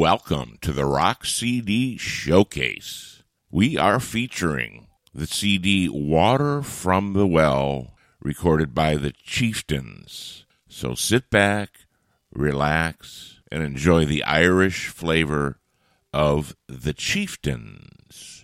Welcome to the Rock CD Showcase. We are featuring the CD Water from the Well, recorded by the Chieftains. So sit back, relax, and enjoy the Irish flavor of the Chieftains.